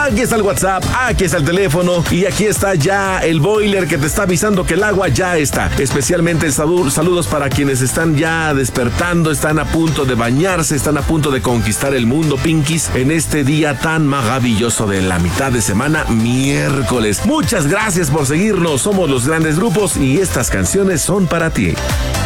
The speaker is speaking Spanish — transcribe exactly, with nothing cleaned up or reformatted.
Aquí está el WhatsApp, aquí está el teléfono y aquí está ya el boiler que te está avisando que el agua ya está. Especialmente saludos para quienes están ya despertando, están a punto de bañarse, están a punto de conquistar el mundo, Pinkies, en este día tan maravilloso de la mitad de semana, miércoles. Muchas gracias por seguirnos, somos Los Grandes Grupos y estas canciones son para ti.